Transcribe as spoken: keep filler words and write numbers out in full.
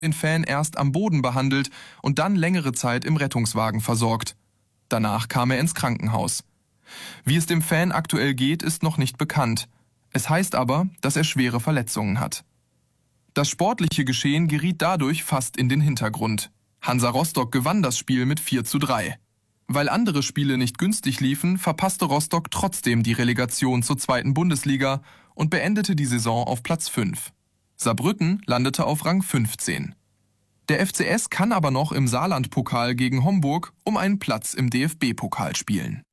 den Fan erst am Boden behandelt und dann längere Zeit im Rettungswagen versorgt. Danach kam er ins Krankenhaus. Wie es dem Fan aktuell geht, ist noch nicht bekannt. Es heißt aber, dass er schwere Verletzungen hat. Das sportliche Geschehen geriet dadurch fast in den Hintergrund. Hansa Rostock gewann das Spiel mit vier zu drei. Weil andere Spiele nicht günstig liefen, verpasste Rostock trotzdem die Relegation zur zweiten Bundesliga und beendete die Saison auf Platz fünf. Saarbrücken landete auf Rang fünfzehn. Der F C S kann aber noch im Saarland-Pokal gegen Homburg um einen Platz im D F B-Pokal spielen.